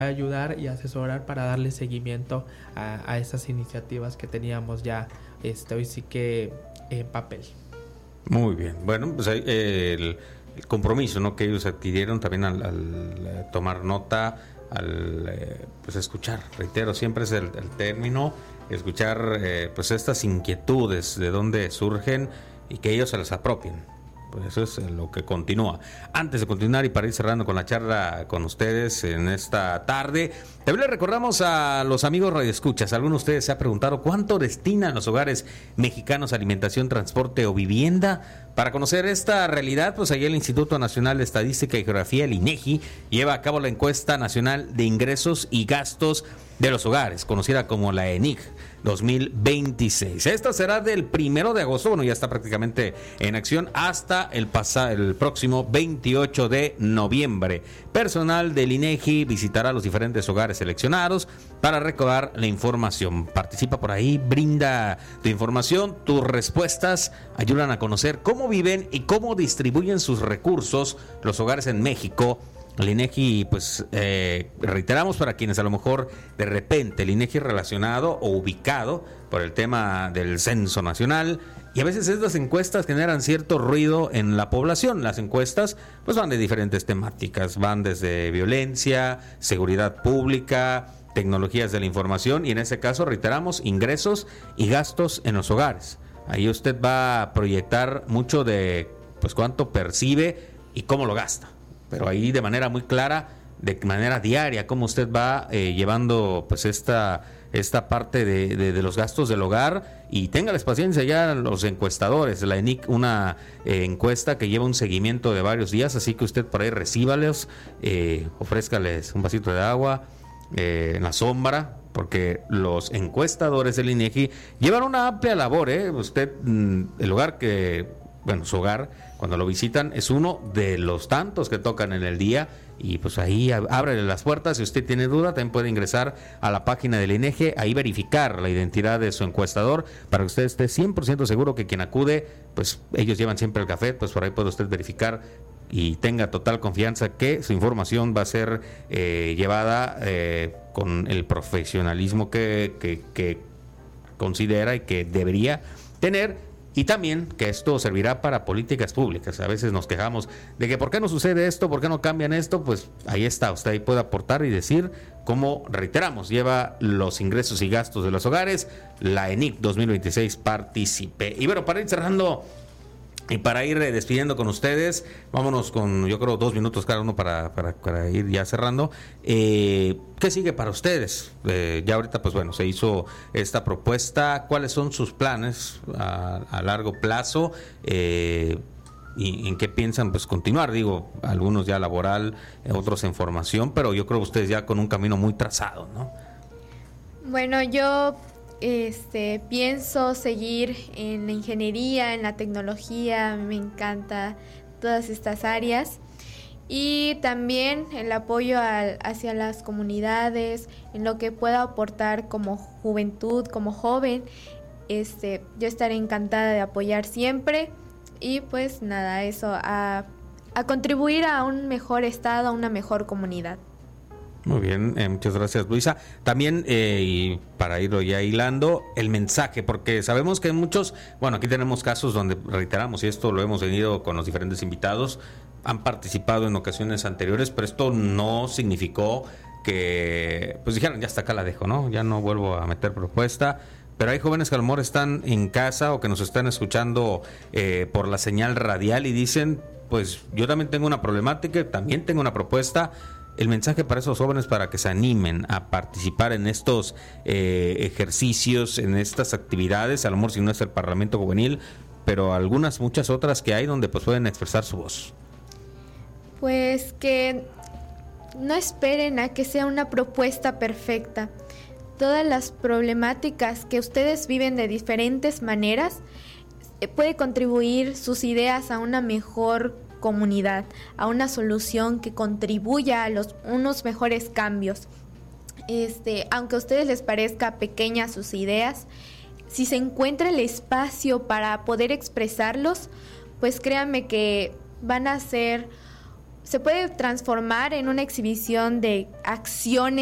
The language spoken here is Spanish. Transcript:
ayudar y asesorar para darle seguimiento a estas iniciativas que teníamos ya hoy sí que en papel. Muy bien, bueno, pues el compromiso, ¿no?, que ellos adquirieron también al tomar nota, al pues escuchar, reitero, siempre es el término, escuchar pues estas inquietudes, de dónde surgen y que ellos se las apropien. Pues eso es lo que continúa. Antes de continuar y para ir cerrando con la charla con ustedes en esta tarde, también le recordamos a los amigos radioescuchas. Algunos de ustedes se han preguntado cuánto destinan los hogares mexicanos a alimentación, transporte o vivienda. Para conocer esta realidad, pues allá el Instituto Nacional de Estadística y Geografía, el INEGI, lleva a cabo la encuesta nacional de ingresos y gastos de los hogares, conocida como la ENIG 2026. Esta será del 1 de agosto, bueno, ya está prácticamente en acción, hasta el próximo 28 de noviembre. Personal del INEGI visitará los diferentes hogares seleccionados para recabar la información. Participa por ahí, brinda tu información, tus respuestas ayudan a conocer cómo viven y cómo distribuyen sus recursos los hogares en México. El INEGI, pues reiteramos para quienes a lo mejor de repente el INEGI relacionado o ubicado por el tema del censo nacional, y a veces estas encuestas generan cierto ruido en la población. Las encuestas pues van de diferentes temáticas, van desde violencia, seguridad pública, tecnologías de la información y en ese caso reiteramos ingresos y gastos en los hogares. Ahí usted va a proyectar mucho de pues cuánto percibe y cómo lo gasta. Pero ahí de manera muy clara, de manera diaria, cómo usted va llevando pues esta parte de los gastos del hogar, y téngales paciencia ya los encuestadores. La ENIC, una encuesta que lleva un seguimiento de varios días, así que usted por ahí recíbales, ofrézcales un vasito de agua en la sombra, porque los encuestadores del INEGI llevan una amplia labor. Usted, el hogar su hogar, cuando lo visitan, es uno de los tantos que tocan en el día, y pues ahí ábrele las puertas. Si usted tiene duda, también puede ingresar a la página del INEGI, ahí verificar la identidad de su encuestador, para que usted esté 100% seguro que quien acude, pues ellos llevan siempre el café, pues por ahí puede usted verificar y tenga total confianza que su información va a ser llevada con el profesionalismo que considera y que debería tener. Y también que esto servirá para políticas públicas. A veces nos quejamos de que ¿por qué no sucede esto? ¿Por qué no cambian esto? Pues ahí está, usted ahí puede aportar y decir cómo, reiteramos, lleva los ingresos y gastos de los hogares. La ENIC 2026 participe. Y bueno, para ir cerrando y para ir despidiendo con ustedes, vámonos con, yo creo, 2 minutos cada uno para ir ya cerrando. ¿Qué sigue para ustedes? Ya ahorita, pues bueno, se hizo esta propuesta. ¿Cuáles son sus planes a largo plazo? ¿Y en qué piensan pues continuar? Digo, algunos ya laboral, otros en formación, pero yo creo que ustedes ya con un camino muy trazado, ¿no? Bueno, yo pienso seguir en la ingeniería, en la tecnología. Me encanta todas estas áreas, y también el apoyo hacia las comunidades, en lo que pueda aportar como juventud, como joven. Yo estaré encantada de apoyar siempre, y pues nada, eso, a contribuir a un mejor estado, a una mejor comunidad. Muy bien, muchas gracias, Luisa. También, y para irlo ya hilando, el mensaje, porque sabemos que muchos, bueno, aquí tenemos casos donde reiteramos, y esto lo hemos venido con los diferentes invitados, han participado en ocasiones anteriores, pero esto no significó que, pues dijeron, ya hasta acá la dejo, ¿no? Ya no vuelvo a meter propuesta. Pero hay jóvenes que a lo mejor están en casa o que nos están escuchando por la señal radial y dicen, pues yo también tengo una problemática, también tengo una propuesta. El mensaje para esos jóvenes, para que se animen a participar en estos ejercicios, en estas actividades, a lo mejor si no es el Parlamento Juvenil, pero muchas otras que hay donde pues pueden expresar su voz. Pues que no esperen a que sea una propuesta perfecta. Todas las problemáticas que ustedes viven de diferentes maneras, puede contribuir sus ideas a una mejor comunidad, a una solución que contribuya a unos mejores cambios. Aunque a ustedes les parezca pequeñas sus ideas, si se encuentra el espacio para poder expresarlos, pues créanme que van a ser se puede transformar en una exhibición de acciones